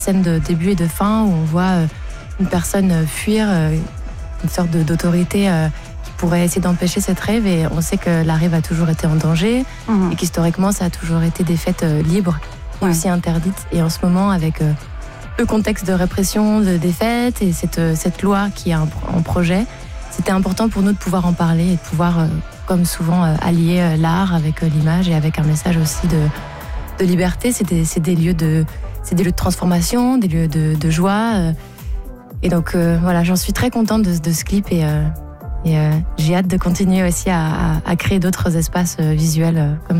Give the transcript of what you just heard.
scène de début et de fin où on voit une personne fuir une sorte d'autorité qui pourrait essayer d'empêcher cette rave, et on sait que la rave a toujours été en danger et qu'historiquement ça a toujours été des fêtes libres et aussi interdites. Et en ce moment, avec le contexte de répression des fêtes et cette loi qui est en projet, c'était important pour nous de pouvoir en parler et de pouvoir, comme souvent, allier l'art avec l'image et avec un message aussi de liberté. C'est des lieux de transformation, des lieux de joie. Et donc voilà, j'en suis très contente de ce clip et j'ai hâte de continuer aussi à créer d'autres espaces visuels comme